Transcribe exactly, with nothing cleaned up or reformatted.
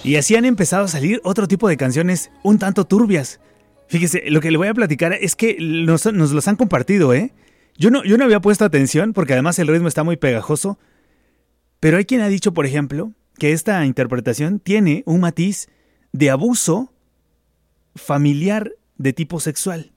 Y así han empezado a salir otro tipo de canciones un tanto turbias. Fíjese, lo que le voy a platicar es que nos, nos los han compartido, ¿eh? Yo no, yo no había puesto atención porque además el ritmo está muy pegajoso. Pero hay quien ha dicho, por ejemplo, que esta interpretación tiene un matiz de abuso familiar de tipo sexual.